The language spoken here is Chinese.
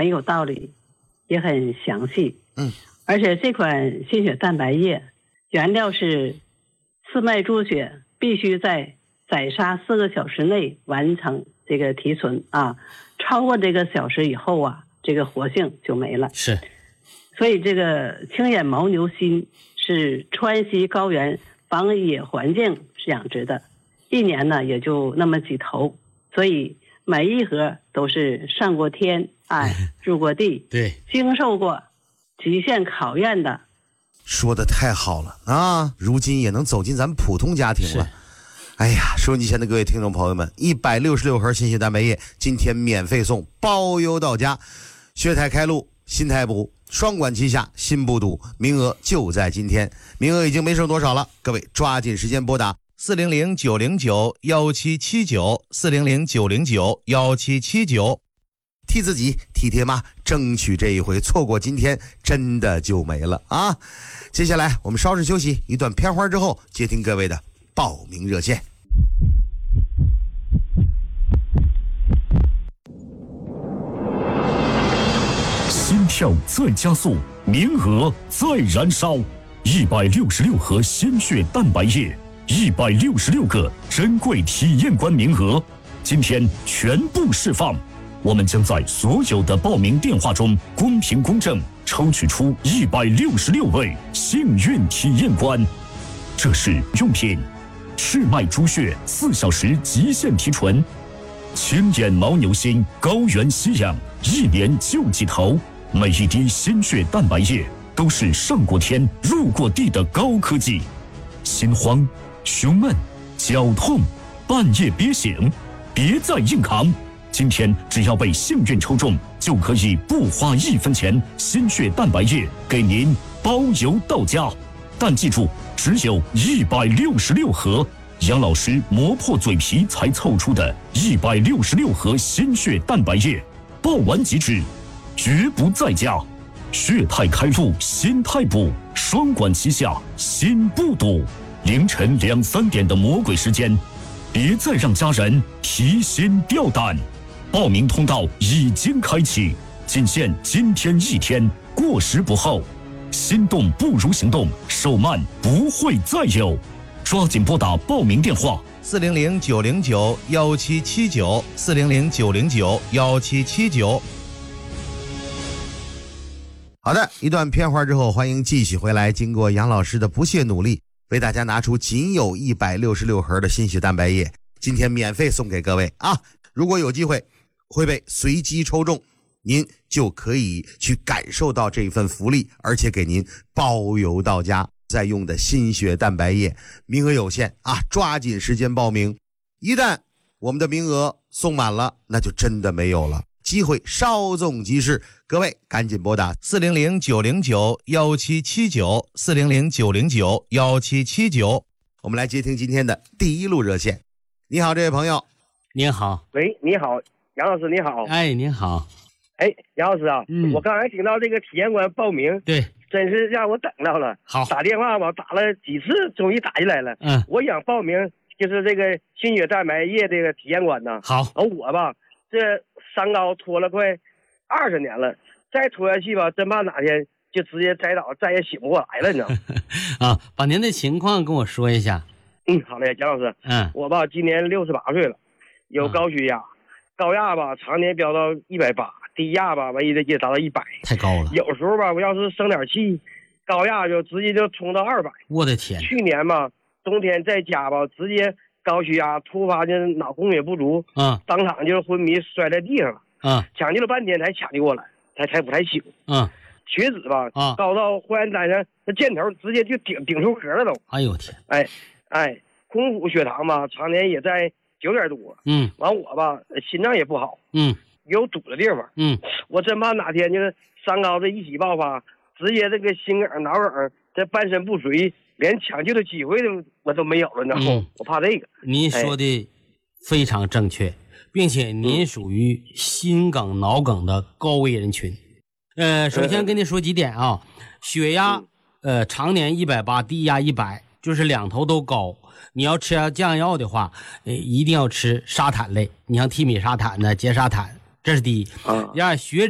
很有道理，也很详细。而且这款心血蛋白液原料是四脉猪血，必须在宰杀4个小时内完成这个提纯啊，超过这个小时以后啊，这个活性就没了。 是， 所以这个青眼牦牛心是川西高原仿野环境养殖的，1年呢也就那么几头，所以每一盒都是上过天，入过地， 对， 经受过极限考验的。 说的太好了啊！如今也能走进咱们普通家庭了。哎呀，收音机前的各位听众朋友们，166盒心血蛋白液今天免费送，包邮到家。血态开路，心态补，双管齐下，心不堵，名额就在今天，名额已经没剩多少了，各位抓紧时间拨打400-909-1779，400-909-1779，替自己替爹妈争取这一回，错过今天真的就没了啊！接下来我们稍事休息，一段片花之后接听各位的报名热线。 心跳在加速，名额在燃烧，166盒鲜血蛋白液，166个珍贵体验官名额，今天全部释放。我们将在所有的报名电话中公平公正抽取出166位幸运体验官。这是用品：赤脉猪血4小时极限提纯，青眼牦牛心高原吸氧，1年就几头。每一滴鲜血蛋白液都是上过天入过地的高科技。心慌、胸闷、绞痛、半夜憋醒，别再硬扛。今天只要被幸运抽中，就可以不花1分钱，鲜血蛋白液给您包邮到家。但记住，只有166盒，杨老师磨破嘴皮才凑出的166盒鲜血蛋白液，报完即止，绝不再加。血态开路，心态补，双管齐下，心不堵。凌晨2、3点的魔鬼时间，别再让家人提心吊胆。报名通道已经开启，仅限今天1天，过时不候。心动不如行动，手慢不会再有。抓紧拨打报名电话 400-909-1779，400-909-1779。好的，一段片花之后，欢迎继续回来。经过杨老师的不懈努力，为大家拿出仅有166盒的心血蛋白液，今天免费送给各位啊！如果有机会会被随机抽中，您就可以去感受到这份福利，而且给您包邮到家。在用的心血蛋白液，名额有限啊，抓紧时间报名。一旦我们的名额送满了，那就真的没有了，机会稍纵即逝，各位赶紧拨打400-909-1779，400-909-1779。我们来接听今天的第一路热线。你好，这位朋友。 您好。 喂，你好，杨老师，你好。 哎，您好。 哎，杨老师啊，我刚才听到这个体验官报名， 对， 真是让我等到了。 好， 打电话吧，打了几次，终于打进来了。我想报名就是这个心血蛋白液这个体验官呢。 好， 我吧，这三高拖了快20年了，再拖下去吧，真怕哪天就直接栽倒，再也醒不过来了，你知道吗？ 啊，把您的情况跟我说一下。 好嘞，蒋老师。我吧今年68岁了，有高血压，高压吧常年飙到180，低压吧唯一的也达到100， 太高了。 有时候吧我要是生点气，高压就直接就冲到200。 我的天！ 去年吧冬天在家吧，直接高血压突发就脑供血不足，当场就昏迷摔在地上了，抢救了半天才抢救过来，才不太醒，血脂吧高到化验单上那箭头直接就顶出壳了都。 哎呦天！ 空腹血糖吧常年也在9点多，完我吧心脏也不好，有堵的地方，我真怕哪天就是三高子一起爆发，直接这个心梗脑梗这半身不遂，连抢救的机会我都没有了，你知道吗？我怕这个。 您说的非常正确，并且您属于心梗脑梗的高危人群。首先跟您说几点啊，血压常年180，低压100，就是两头都高。你要吃降药的话，一定要吃沙坦类，你像替米沙坦呢、缬沙坦，这是第一。第二，血